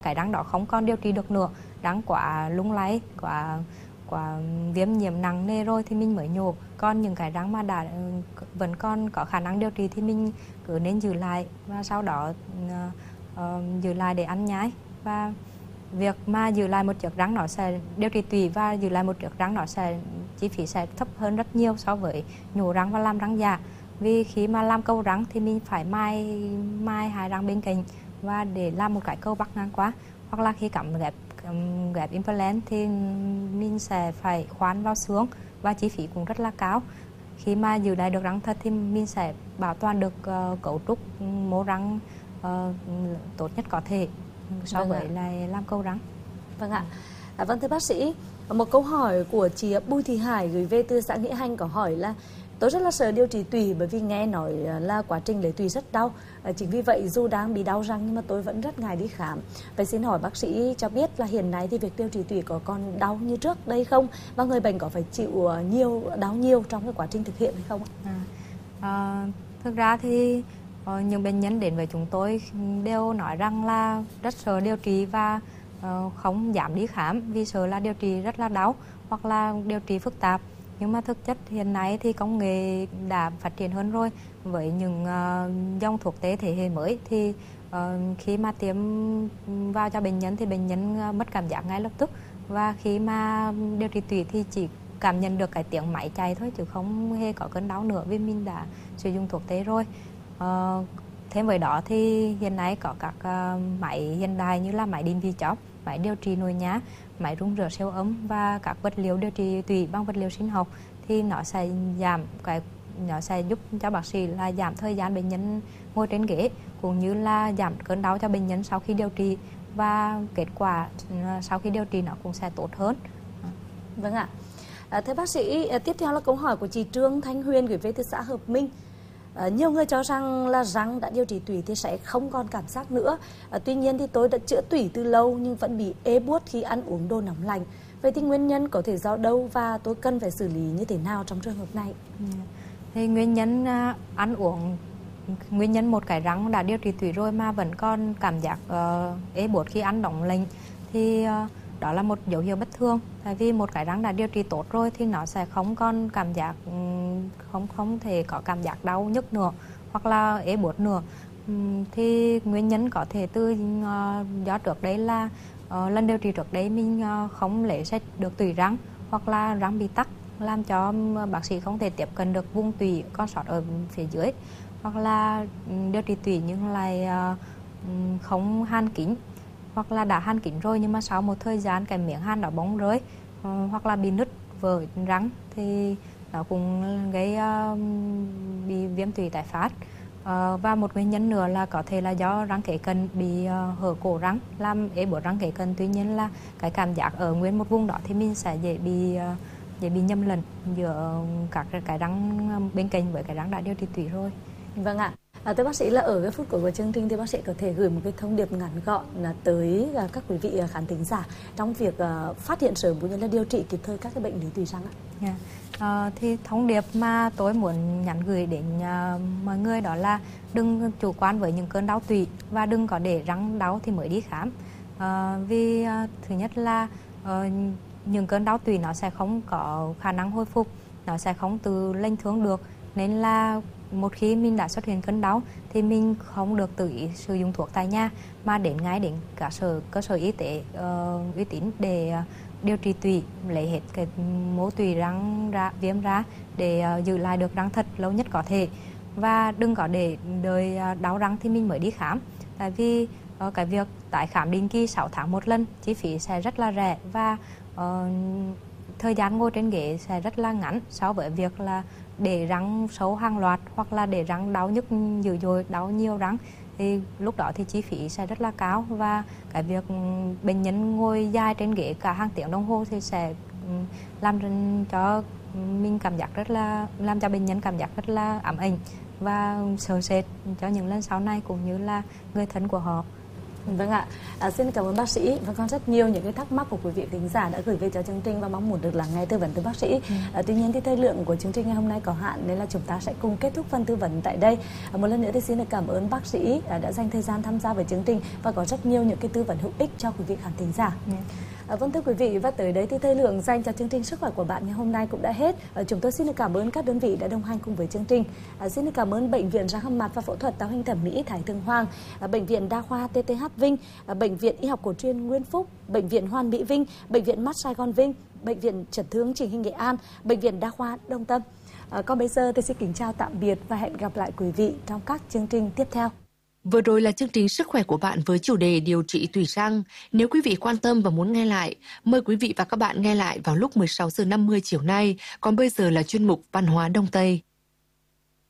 cái răng đó không còn điều trị được nữa, răng quá lung lay, quá viêm nhiễm nặng nề rồi thì mình mới nhổ. Còn những cái răng mà vẫn còn có khả năng điều trị thì mình cứ nên giữ lại và sau đó giữ lại để ăn nhái. Và việc mà giữ lại một chiếc răng nó sẽ điều trị tủy và giữ lại một chiếc răng nó sẽ chi phí sẽ thấp hơn rất nhiều so với nhổ răng và làm răng giả. Vì khi mà làm câu răng thì mình phải mai hai răng bên cạnh và để làm một cái câu bắc ngang qua, hoặc là khi cắm ghép implant thì mình sẽ phải khoan vào xương và chi phí cũng rất là cao. Khi mà giữ lại được răng thật thì mình sẽ bảo toàn được cấu trúc mô răng tốt nhất có thể so với lại làm câu răng. Vâng ạ. Vâng thưa bác sĩ, một câu hỏi của chị Bùi Thị Hải gửi về từ xã Nghĩa Hành có hỏi là tôi rất là sợ điều trị tủy bởi vì nghe nói là quá trình lấy tủy rất đau. Chính vì vậy dù đang bị đau răng nhưng mà tôi vẫn rất ngại đi khám. Vậy xin hỏi bác sĩ cho biết là hiện nay thì việc điều trị tủy có còn đau như trước đây không? Và người bệnh có phải chịu đau nhiều trong cái quá trình thực hiện hay không? Thực ra thì những bệnh nhân đến với chúng tôi đều nói rằng là rất sợ điều trị và không dám đi khám vì sợ là điều trị rất là đau hoặc là điều trị phức tạp. Nhưng mà thực chất hiện nay thì công nghệ đã phát triển hơn rồi. Với những dòng thuốc tê thế hệ mới thì khi mà tiêm vào cho bệnh nhân thì bệnh nhân mất cảm giác ngay lập tức. Và khi mà điều trị tủy thì chỉ cảm nhận được cái tiếng máy chạy thôi chứ không hề có cơn đau nữa vì mình đã sử dụng thuốc tê rồi. Thêm với đó thì hiện nay có các máy hiện đại như là máy định vị chóp, máy điều trị nội nhá, máy rung rửa siêu âm và các vật liệu điều trị tủy bằng vật liệu sinh học thì nó sẽ giúp cho bác sĩ là giảm thời gian bệnh nhân ngồi trên ghế cũng như là giảm cơn đau cho bệnh nhân sau khi điều trị và kết quả sau khi điều trị nó cũng sẽ tốt hơn. Vâng ạ. Thưa bác sĩ, tiếp theo là câu hỏi của chị Trương Thanh Huyền gửi về từ xã Hợp Minh. Nhiều người cho rằng là răng đã điều trị tủy thì sẽ không còn cảm giác nữa. Tuy nhiên thì tôi đã chữa tủy từ lâu nhưng vẫn bị ê buốt khi ăn uống đồ nóng lạnh. Vậy thì nguyên nhân có thể do đâu và tôi cần phải xử lý như thế nào trong trường hợp này? Thì nguyên nhân một cái răng đã điều trị tủy rồi mà vẫn còn cảm giác ê buốt khi ăn nóng lạnh thì đó là một dấu hiệu bất thường. Tại vì một cái răng đã điều trị tốt rồi thì nó sẽ không còn cảm giác không thể có cảm giác đau nhức nữa hoặc là ê buốt nữa. Thì nguyên nhân có thể từ do trước đấy là lần điều trị trước đấy mình không lấy xét được tủy răng hoặc là răng bị tắc làm cho bác sĩ không thể tiếp cận được vùng tủy con sót ở phía dưới, hoặc là điều trị tủy nhưng lại không hàn kín hoặc là đã hàn kín rồi nhưng mà sau một thời gian cái miếng hàn đó bong rơi hoặc là bị nứt vỡ răng thì nó cũng gây bị viêm tủy tái phát. Và một nguyên nhân nữa là có thể là do răng kế cận bị hở cổ răng làm ê buốt răng kế cận. Tuy nhiên là cái cảm giác ở nguyên một vùng đó thì mình sẽ dễ bị nhầm lẫn giữa các cái răng bên cạnh với cái răng đã điều trị tủy rồi. Vâng ạ. Thưa bác sĩ, là ở cái phút cuối của chương trình thì bác sĩ có thể gửi một cái thông điệp ngắn gọn tới các quý vị khán thính giả trong việc phát hiện sớm cũng như là điều trị kịp thời các cái bệnh lý tủy răng ạ. Thì thông điệp mà tôi muốn nhắn gửi đến mọi người đó là đừng chủ quan với những cơn đau tủy và đừng có để răng đau thì mới đi khám. Vì thứ nhất là những cơn đau tủy nó sẽ không có khả năng hồi phục, nó sẽ không tự lành thương được, nên là một khi mình đã xuất hiện cơn đau thì mình không được tự ý sử dụng thuốc tại nhà mà ngay đến các cơ sở y tế uy tín để điều trị tủy, lấy hết cái mô tủy răng ra, viêm ra để giữ lại được răng thật lâu nhất có thể. Và đừng có để đợi đau răng thì mình mới đi khám. Tại vì cái việc tái khám định kỳ 6 tháng một lần, chi phí sẽ rất là rẻ và thời gian ngồi trên ghế sẽ rất là ngắn so với việc là để răng sâu hàng loạt hoặc là để răng đau nhức dữ dội, đau nhiều răng thì lúc đó thì chi phí sẽ rất là cao và cái việc bệnh nhân ngồi dài trên ghế cả hàng tiếng đồng hồ thì sẽ làm cho mình làm cho bệnh nhân cảm giác rất là ám ảnh và sợ sệt cho những lần sau này cũng như là người thân của họ. Vâng ạ, xin cảm ơn bác sĩ. Và còn rất nhiều những cái thắc mắc của quý vị thính giả đã gửi về cho chương trình và mong muốn được lắng nghe tư vấn từ bác sĩ. Tuy nhiên thì thời lượng của chương trình ngày hôm nay có hạn nên là chúng ta sẽ cùng kết thúc phần tư vấn tại đây. Một lần nữa thì xin được cảm ơn bác sĩ đã dành thời gian tham gia với chương trình và có rất nhiều những cái tư vấn hữu ích cho quý vị khán thính giả. Vâng thưa quý vị, và tới đây thì thời lượng dành cho chương trình Sức khỏe của bạn ngày hôm nay cũng đã hết. Chúng tôi xin được cảm ơn các đơn vị đã đồng hành cùng với chương trình. Xin được cảm ơn Bệnh viện Răng hàm mặt và Phẫu thuật Tạo hình thẩm mỹ Thái Thượng Hoàng, Bệnh viện Đa khoa TTH Vinh, Bệnh viện Y học cổ truyền Nguyên Phúc, Bệnh viện Hoàn Mỹ Vinh, Bệnh viện Mắt Sài Gòn Vinh, Bệnh viện Chấn thương Chỉnh hình Nghệ An, Bệnh viện Đa khoa Đông Tâm. Còn bây giờ tôi xin kính chào tạm biệt và hẹn gặp lại quý vị trong các chương trình tiếp theo. Vừa rồi là chương trình Sức khỏe của bạn với chủ đề điều trị tủy răng. Nếu quý vị quan tâm và muốn nghe lại, mời quý vị và các bạn nghe lại vào lúc 16:50 chiều nay. Còn bây giờ là chuyên mục Văn hóa Đông Tây.